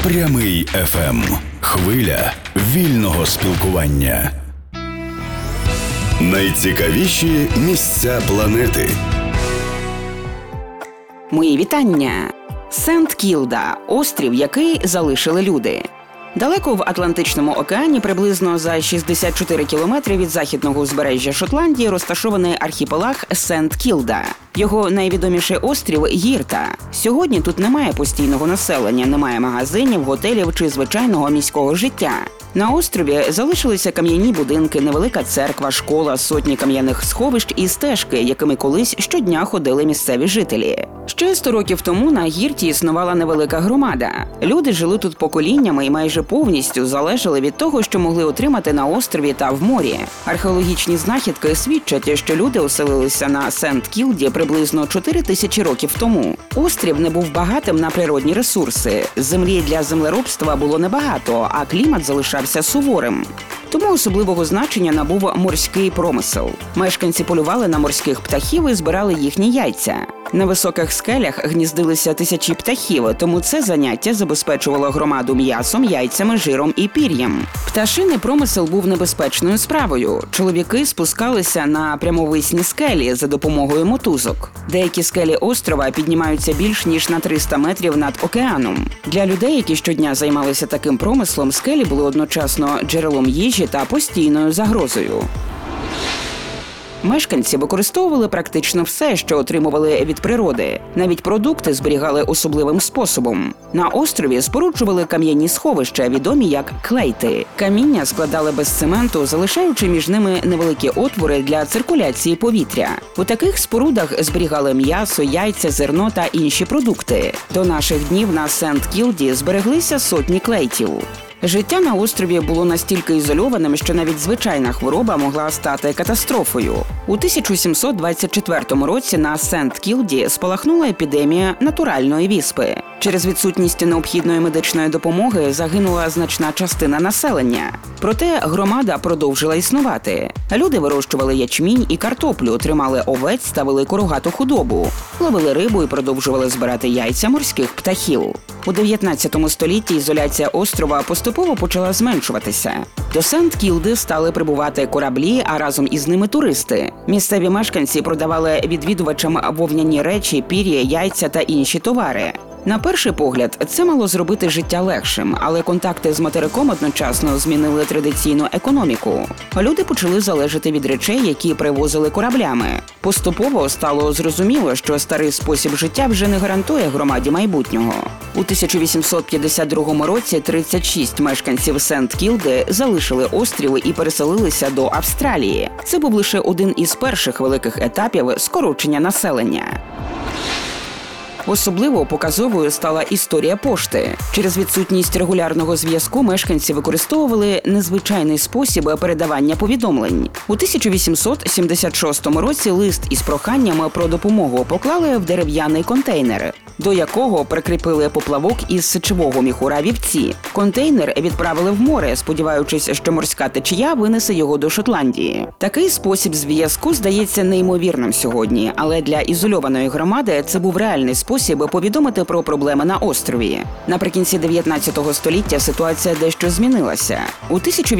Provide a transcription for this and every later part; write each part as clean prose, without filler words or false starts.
Прямий ФМ. Хвиля вільного спілкування. Найцікавіші місця планети. Мої вітання. Сент-Кілда – острів, який залишили люди. Далеко в Атлантичному океані, приблизно за 64 кілометри від західного узбережжя Шотландії, розташований архіпелаг Сент-Кілда. Його найвідоміший острів – Гірта. Сьогодні тут немає постійного населення, немає магазинів, готелів чи звичайного міського життя. На острові залишилися кам'яні будинки, невелика церква, школа, сотні кам'яних сховищ і стежки, якими колись щодня ходили місцеві жителі. Ще 100 років тому на Гірті існувала невелика громада. Люди жили тут поколіннями і майже повністю залежали від того, що могли отримати на острові та в морі. Археологічні знахідки свідчать, що люди оселилися на Сент-Кілді приблизно 4000 років тому. Острів не був багатим на природні ресурси. Землі для землеробства було небагато, а клімат залишався суворим. Тому особливого значення набув морський промисел. Мешканці полювали на морських птахів і збирали їхні яйця. На високих скелях гніздилися тисячі птахів, тому це заняття забезпечувало громаду м'ясом, яйцями, жиром і пір'ям. Пташиний промисел був небезпечною справою. Чоловіки спускалися на прямовисні скелі за допомогою мотузок. Деякі скелі острова піднімаються більш ніж на 300 метрів над океаном. Для людей, які щодня займалися таким промислом, скелі були одночасно джерелом їжі та постійною загрозою. Мешканці використовували практично все, що отримували від природи. Навіть продукти зберігали особливим способом. На острові споруджували кам'яні сховища, відомі як клейти. Каміння складали без цементу, залишаючи між ними невеликі отвори для циркуляції повітря. У таких спорудах зберігали м'ясо, яйця, зерно та інші продукти. До наших днів на Сент-Кілді збереглися сотні клейтів. Життя на острові було настільки ізольованим, що навіть звичайна хвороба могла стати катастрофою. У 1724 році на Сент-Кілді спалахнула епідемія натуральної віспи. Через відсутність необхідної медичної допомоги загинула значна частина населення. Проте громада продовжила існувати. Люди вирощували ячмінь і картоплю, тримали овець та велику рогату худобу, ловили рибу і продовжували збирати яйця морських птахів. У 19 столітті ізоляція острова поступово почала зменшуватися. До Сент-Кілди стали прибувати кораблі, а разом із ними туристи. Місцеві мешканці продавали відвідувачам вовняні речі, пір'я, яйця та інші товари. На перший погляд, це мало зробити життя легшим, але контакти з материком одночасно змінили традиційну економіку. Люди почали залежати від речей, які привозили кораблями. Поступово стало зрозуміло, що старий спосіб життя вже не гарантує громаді майбутнього. У 1852 році 36 мешканців Сент-Кілди залишили острів і переселилися до Австралії. Це був лише один із перших великих етапів скорочення населення. Особливо показовою стала історія пошти. Через відсутність регулярного зв'язку мешканці використовували незвичайний спосіб передавання повідомлень. У 1876 році лист із проханням про допомогу поклали в дерев'яний контейнер, до якого прикріпили поплавок із сечового міхура вівці. Контейнер відправили в море, сподіваючись, що морська течія винесе його до Шотландії. Такий спосіб зв'язку здається неймовірним сьогодні, але для ізольованої громади це був реальний спосіб повідомити про проблеми на острові. Наприкінці 19 століття ситуація дещо змінилася. У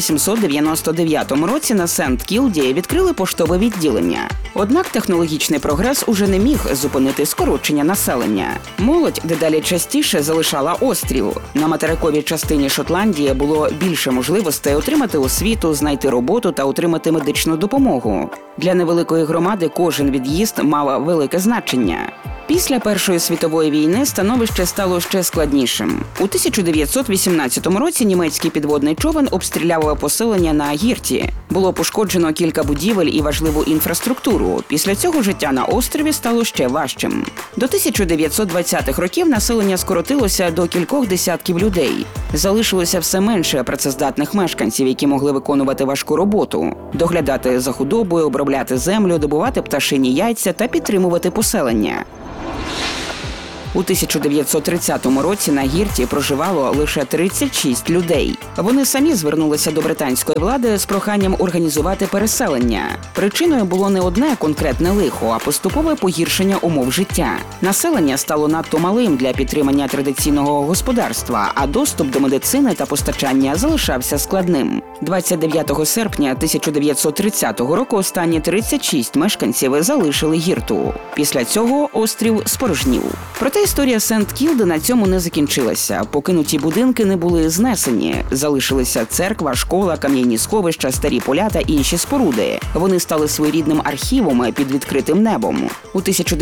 1899 році на Сент-Кілді відкрили поштове відділення. Однак технологічний прогрес уже не міг зупинити скорочення населення. Молодь дедалі частіше залишала острів. На материковій частині Шотландії було більше можливостей отримати освіту, знайти роботу та отримати медичну допомогу. Для невеликої громади кожен від'їзд мав велике значення. Після Першої світової війни становище стало ще складнішим. У 1918 році німецький підводний човен обстріляв поселення на Гірті. Було пошкоджено кілька будівель і важливу інфраструктуру. Після цього життя на острові стало ще важчим. До 1920-х років населення скоротилося до кількох десятків людей. Залишилося все менше працездатних мешканців, які могли виконувати важку роботу – доглядати за худобою, обробляти землю, добувати пташині яйця та підтримувати поселення. У У 1930 році на Гірті проживало лише 36 людей. Вони самі звернулися до британської влади з проханням організувати переселення. Причиною було не одне конкретне лихо, а поступове погіршення умов життя. Населення стало надто малим для підтримання традиційного господарства, а доступ до медицини та постачання залишався складним. 29 серпня 1930 року останні 36 мешканців залишили Гірту. Після цього острів спорожнів. Проте історія Сент-Кілди на цьому не закінчилася. Покинуті будинки не були знесені. Залишилися церква, школа, кам'яні сховища, старі поля та інші споруди. Вони стали своєрідним архівом під відкритим небом. У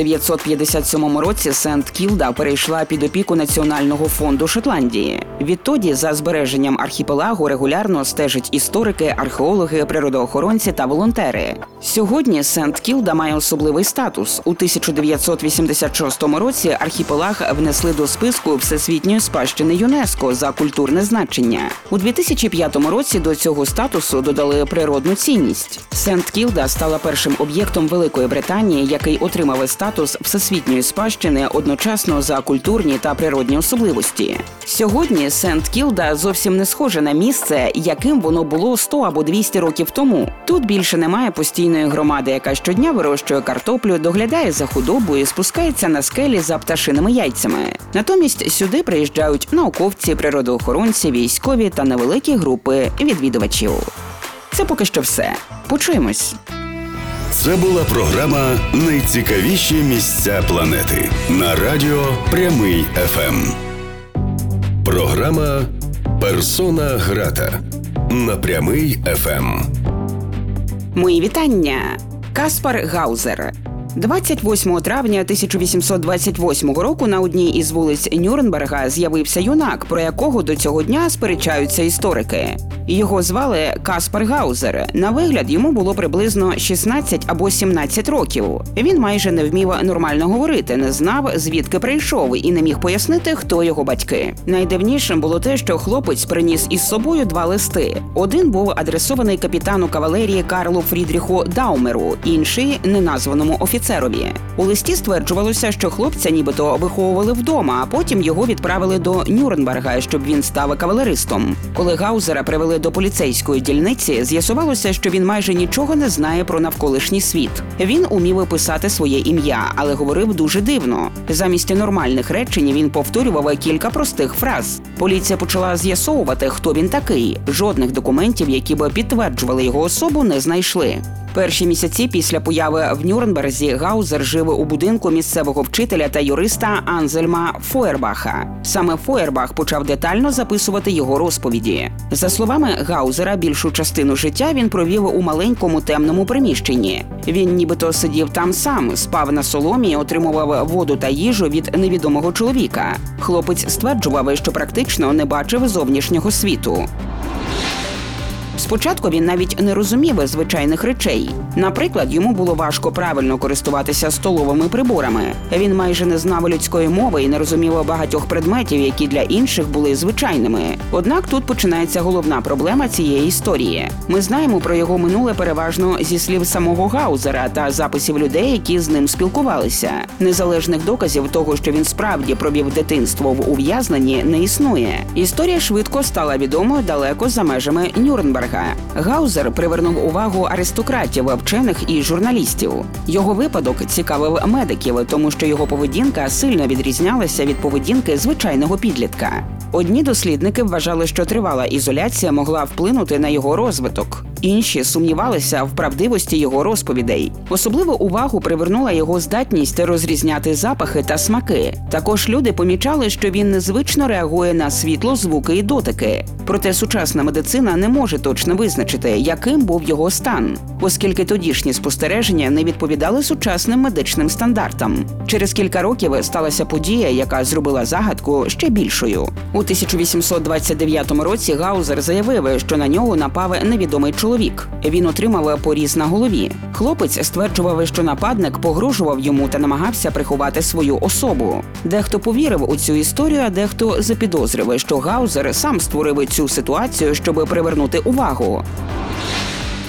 1957 році Сент-Кілда перейшла під опіку Національного фонду Шотландії. Відтоді за збереженням архіпелагу регулярно стежать історики, археологи, природоохоронці та волонтери. Сьогодні Сент-Кілда має особливий статус. У 1986 році архіпелаг внесли до списку Всесвітньої спадщини ЮНЕСКО за культурне значення. У 2005 році до цього статусу додали природну цінність. Сент-Кілда стала першим об'єктом Великої Британії, який отримав статус Всесвітньої спадщини одночасно за культурні та природні особливості. Сьогодні Сент-Кілда зовсім не схоже на місце, яким воно було 100 або 200 років тому. Тут більше немає постійної громади, яка щодня вирощує картоплю, доглядає за худобою і спускається на скелі за пташиними яйцями. Натомість сюди приїжджають науковці, природоохоронці, військові та невеликі групи відвідувачів. Це поки що все. Почуємось. Це була програма «Найцікавіші місця планети» на радіо Прямий ФМ. Програма «Персона грата» на Прямий ФМ. Мої вітання. Каспар Гаузер. 28 травня 1828 року на одній із вулиць Нюрнберга з'явився юнак, про якого до цього дня сперечаються історики. Його звали Каспар Гаузер. На вигляд йому було приблизно 16 або 17 років. Він майже не вмів нормально говорити, не знав, звідки прийшов і не міг пояснити, хто його батьки. Найдивнішим було те, що хлопець приніс із собою 2 листи. Один був адресований капітану кавалерії Карлу Фрідріху Даумеру, інший – неназваному офіцерові. У листі стверджувалося, що хлопця нібито виховували вдома, а потім його відправили до Нюрнберга, щоб він став кавалеристом. Коли Гаузера привели до поліцейської дільниці, з'ясувалося, що він майже нічого не знає про навколишній світ. Він умів писати своє ім'я, але говорив дуже дивно. Замість нормальних речень він повторював кілька простих фраз. Поліція почала з'ясовувати, хто він такий. Жодних документів, які б підтверджували його особу, не знайшли. Перші місяці після появи в Нюрнберзі Гаузер жив у будинку місцевого вчителя та юриста Анзельма Фойербаха. Саме Фойербах почав детально записувати його розповіді. За словами Гаузера, більшу частину життя він провів у маленькому темному приміщенні. Він нібито сидів там сам, спав на соломі, отримував воду та їжу від невідомого чоловіка. Хлопець стверджував, що практично не бачив зовнішнього світу. Спочатку він навіть не розумів звичайних речей. Наприклад, йому було важко правильно користуватися столовими приборами. Він майже не знав людської мови і не розумів багатьох предметів, які для інших були звичайними. Однак тут починається головна проблема цієї історії. Ми знаємо про його минуле переважно зі слів самого Гаузера та записів людей, які з ним спілкувалися. Незалежних доказів того, що він справді провів дитинство в ув'язненні, не існує. Історія швидко стала відомою далеко за межами Нюрнберга. Гаузер привернув увагу аристократів, вчених і журналістів. Його випадок цікавив медиків, тому що його поведінка сильно відрізнялася від поведінки звичайного підлітка. Одні дослідники вважали, що тривала ізоляція могла вплинути на його розвиток. Інші сумнівалися в правдивості його розповідей. Особливу увагу привернула його здатність розрізняти запахи та смаки. Також люди помічали, що він незвично реагує на світло, звуки і дотики. Проте сучасна медицина не може точно визначити, яким був його стан, оскільки тодішні спостереження не відповідали сучасним медичним стандартам. Через кілька років сталася подія, яка зробила загадку ще більшою. У 1829 році Гаузер заявив, що на нього напав невідомий чоловік. Він отримав поріз на голові. Хлопець стверджував, що нападник погрожував йому та намагався приховати свою особу. Дехто повірив у цю історію, а дехто запідозрив, що Гаузер сам створив цю ситуацію, щоб привернути увагу.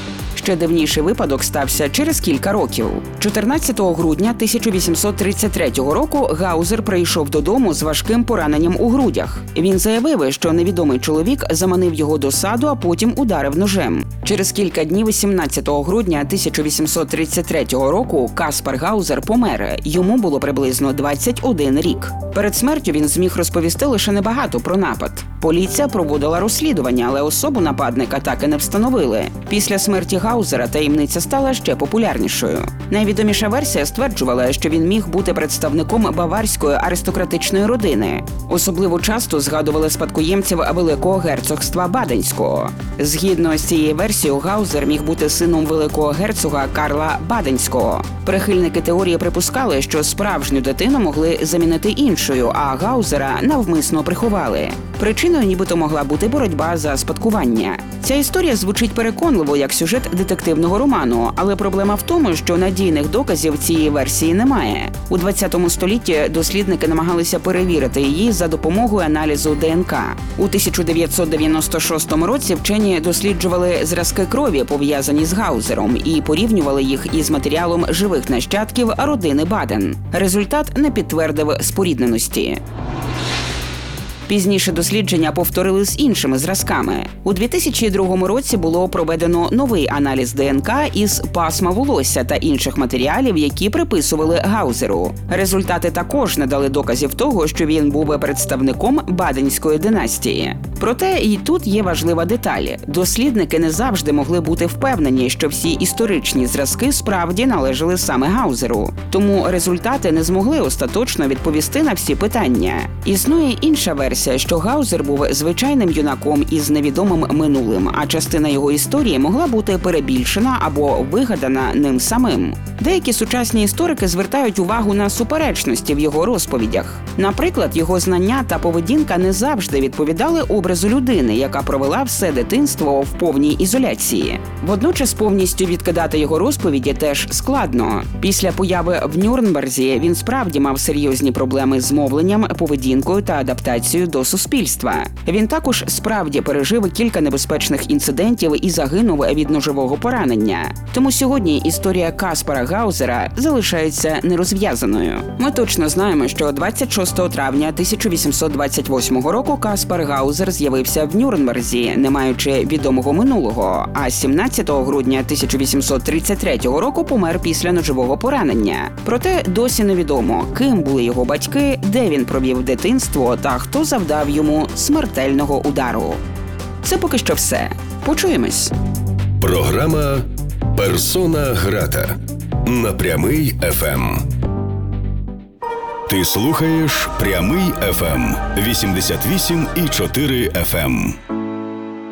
Ще дивніший випадок стався через кілька років. 14 грудня 1833 року Гаузер прийшов додому з важким пораненням у грудях. Він заявив, що невідомий чоловік заманив його до саду, а потім ударив ножем. Через кілька днів 17 грудня 1833 року Каспар Гаузер помер. Йому було приблизно 21 рік. Перед смертю він зміг розповісти лише небагато про напад. Поліція проводила розслідування, але особу нападника так і не встановили. Після смерті Гаузера таємниця стала ще популярнішою. Найвідоміша версія стверджувала, що він міг бути представником баварської аристократичної родини. Особливо часто згадували спадкоємців Великого герцогства Баденського. Згідно з цією версією, Гаузер міг бути сином великого герцога Карла Баденського. Прихильники теорії припускали, що справжню дитину могли замінити іншою, а Гаузера навмисно приховали. Причиною нібито могла бути боротьба за спадкування. Ця історія звучить переконливо, як сюжет детективного роману, але проблема в тому, що надійних доказів цієї версії немає. У 20 столітті дослідники намагалися перевірити її за допомогою аналізу ДНК. У 1996 році вчені досліджували зразки крові, пов'язані з Гаузером, і порівнювали їх із матеріалом живих нащадків родини Баден. Результат не підтвердив спорідненості. Пізніше дослідження повторили з іншими зразками. У 2002 році було проведено новий аналіз ДНК із пасма волосся та інших матеріалів, які приписували Гаузеру. Результати також не дали доказів того, що він був представником Баденської династії. Проте і тут є важлива деталь. Дослідники не завжди могли бути впевнені, що всі історичні зразки справді належали саме Гаузеру. Тому результати не змогли остаточно відповісти на всі питання. Існує інша версія, що Гаузер був звичайним юнаком із невідомим минулим, а частина його історії могла бути перебільшена або вигадана ним самим. Деякі сучасні історики звертають увагу на суперечності в його розповідях. Наприклад, його знання та поведінка не завжди відповідали образу людини, яка провела все дитинство в повній ізоляції. Водночас повністю відкидати його розповіді теж складно. Після появи в Нюрнберзі він справді мав серйозні проблеми з мовленням, поведінкою та адаптацією до суспільства. Він також справді пережив кілька небезпечних інцидентів і загинув від ножового поранення. Тому сьогодні історія Каспара Гаузера залишається нерозв'язаною. Ми точно знаємо, що 26 травня 1828 року Каспар Гаузер з'явився в Нюрнберзі, не маючи відомого минулого, а 17 грудня 1833 року помер після ножового поранення. Проте досі невідомо, ким були його батьки, де він провів дитинство та хто завдав йому смертельного удару. Це поки що все. Почуємось. Програма «Персона грата» на Прямий ФМ. Ти слухаєш Прямий ФМ 88,4 FM.